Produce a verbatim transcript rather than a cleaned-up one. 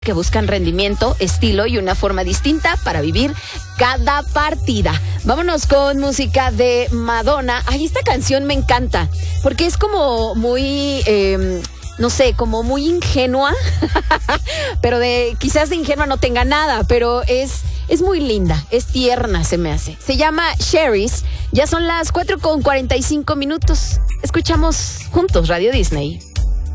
que buscan rendimiento, estilo y una forma distinta para vivir cada partida. Vámonos con música de Madonna. Ay, esta canción me encanta, porque es como muy, eh, no sé, como muy ingenua, pero de quizás de ingenua no tenga nada, pero es, es muy linda, es tierna, se me hace. Se llama Cherries. Ya son las cuatro con cuarenta y cinco minutos. Escuchamos juntos Radio Disney.